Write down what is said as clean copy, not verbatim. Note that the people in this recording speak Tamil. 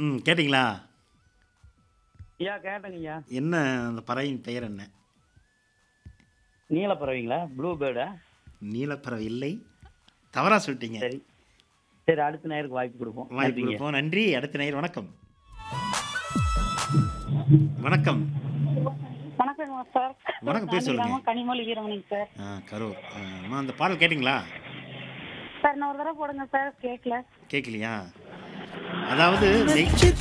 ம். கேட்டீங்களா? ஐயா கேட்டேங்கய்யா. என்ன அந்த பறவையின் பெயர் என்ன? நீல பறவைங்களா? ப்ளூ பேர்டா? நீலப்பறவை இல்லை. தவறா சொல்லிட்டீங்க. சரி. சரி அடுத்த நேயருக்கு வாய்ப்பு குடுப்போம். வாய்ப்பு நன்றிங்க. குடுப்போம். நன்றி. அடுத்த நேயர் வணக்கம். வணக்கம். வணக்கங்க சார். வணக்கம். பேர் சொல்லுங்க. காந்திகிராமம் கனிமொழி வீரமணிங்க சார். கரூர். அம்மா அந்த பாடல் கேட்டீங்களா? சார் இன்னொரு தடவை போடுங்க சார் கேட்கல. கேட்கலையா? அதாவது